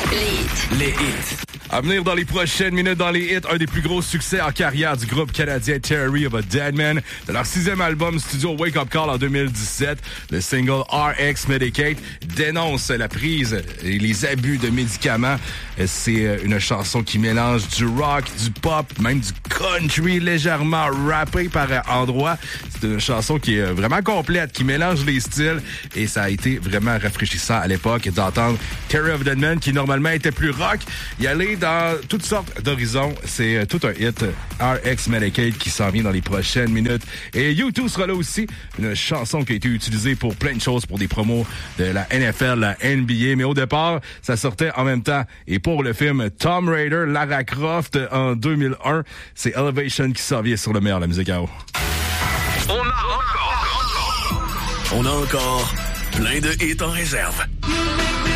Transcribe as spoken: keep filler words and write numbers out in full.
Les hits. Les hits. À venir dans les prochaines minutes dans les hits, un des plus gros succès en carrière du groupe canadien Theory of a Deadman. De leur sixième album studio Wake Up Call en deux mille dix-sept, le single R X Medicate dénonce la prise et les abus de médicaments. C'est une chanson qui mélange du rock, du pop, même du country légèrement rappé par endroits. C'est une chanson qui est vraiment complète, qui mélange les styles et ça a été vraiment rafraîchissant à l'époque d'entendre Theory of a Deadman qui normalement était plus rock, y aller dans toutes sortes d'horizons. C'est tout un hit, R X Medicate, qui s'en vient dans les prochaines minutes. Et U deux sera là aussi, une chanson qui a été utilisée pour plein de choses, pour des promos de la N F L, la N B A, mais au départ, ça sortait en même temps. Et pour le film Tomb Raider, Lara Croft en deux mille un, c'est Elevation qui s'en vient sur le meilleur de la musique à eau. On a encore, on a encore plein de hits en réserve.